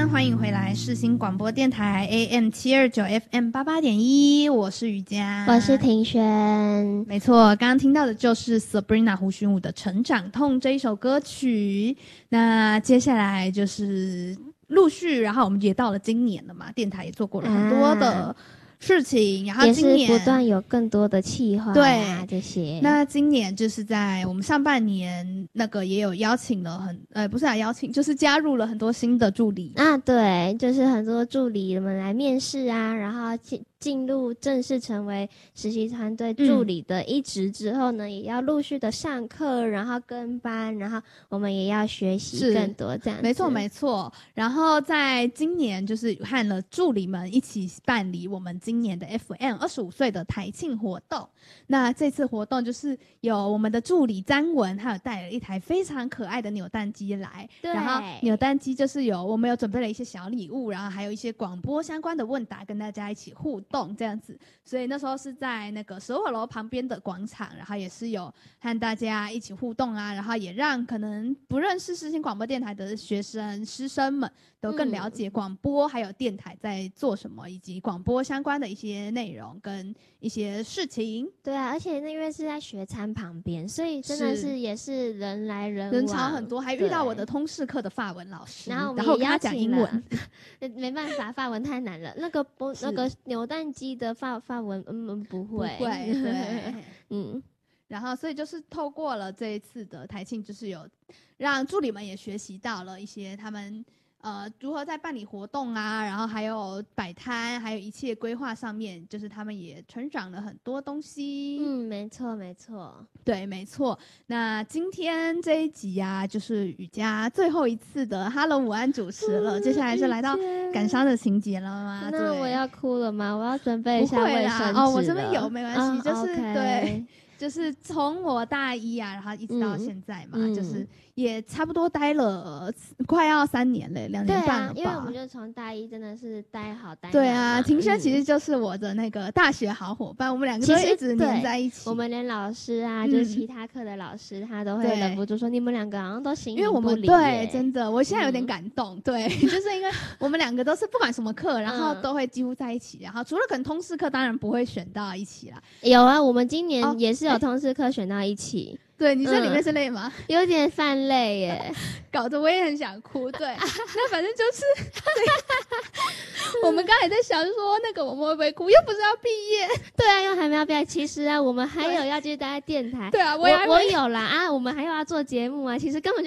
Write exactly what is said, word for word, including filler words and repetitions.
欢迎回来世新广播电台 A M 七二九 F M 八八点一，我是瑜伽， 我是庭轩。 没错，刚刚听到的就是 Sabrina 胡寻武的《成长痛》这一首歌曲。那接下来就是陆续，然后我们也到了今年了嘛，电台也做过了很多的、啊事情，然后今年也是不断有更多的企划、啊， 对这些。 那今年就是在我们上半年，那个也有邀请了很呃，不是啊，邀请就是加入了很多新的助理啊，对，就是很多助理们来面试啊，然后进进入正式成为实习团队助理的一职之后呢、嗯，也要陆续的上课，然后跟班，然后我们也要学习更多这样子。 没错没错。然后在今年就是和了助理们一起办理我们今年的 F M 二十五岁的台庆活动。那这次活动就是有我们的助理詹文，还有带了一台非常可爱的扭蛋机来。 对。 然后扭蛋机就是有我们有准备了一些小礼物，然后还有一些广播相关的问答，跟大家一起互动这样子。所以那时候是在那个十二楼旁边的广场，然后也是有和大家一起互动啊，然后也让可能不认识世新广播电台的学生师生们都更了解广播还有电台在做什么、嗯、以及广播相关的一些内容跟一些事情。 对啊，而且那因为是在学餐旁边，所以真的是也是人来人往， 人潮很多，还遇到我的通识课的法文老师， 然后我们也跟他讲英文没办法，法文太难了。那个不那个扭蛋机的法法文嗯不会不会对嗯， 然后所以就是透过了这一次的台庆，就是有让助理们也学习到了一些他们呃如何在办理活动啊，然后还有摆摊，还有一切规划上面，就是他们也成长了很多东西。 嗯，没错没错， 对，没错。那今天这一集啊，就是瑜伽最后一次的 Hello 午安主持了、嗯、接下来就来到感伤的情节了吗？ 那我要哭了吗？我要准备一下卫生纸了。 哦，我这边有，没关系、嗯、就是、 okay、 对，就是从我大一啊，然后一直到现在嘛、嗯、就是也差不多待了快要三年了，两年半了吧。 对啊，因为我们就从大一真的是待好待满。 对啊，庭轩其实就是我的那个大学好伙伴、嗯、我们两个都一直黏在一起。 我们连老师啊、嗯、就是其他课的老师他都会忍不住说你们两个好像都形影不离。 因为我们对真的我现在有点感动、嗯、对就是因为我们两个都是不管什么课然后都会几乎在一起，然后除了可能通识课当然不会选到一起啦。 有啊，我们今年也是有通识课选到一起、哦对，你在里面是累吗？ 嗯、有点泛泪耶， 搞得我也很想哭。对，那反正就是我们刚才在想说，那个我们会不会哭？又不是要毕业。 对啊，又还没有毕业。其实啊，我们还有要继续待在电台。 对啊，我我我有啦啊，我们还有要做节目啊。其实根本就